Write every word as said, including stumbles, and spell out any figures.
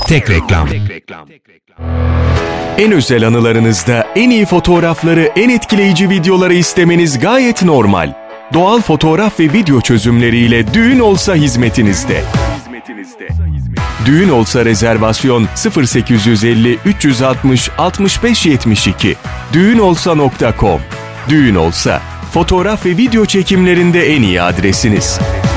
Tek reklam. En özel anılarınızda en iyi fotoğrafları, en etkileyici videoları istemeniz gayet normal. Doğal fotoğraf ve video çözümleriyle Düğün Olsa hizmetinizde. Düğün Olsa rezervasyon sıfır sekiz yüz elli üç altmış altmış beş yetmiş iki düğünolsa nokta com. Düğün Olsa, fotoğraf ve video çekimlerinde en iyi adresiniz.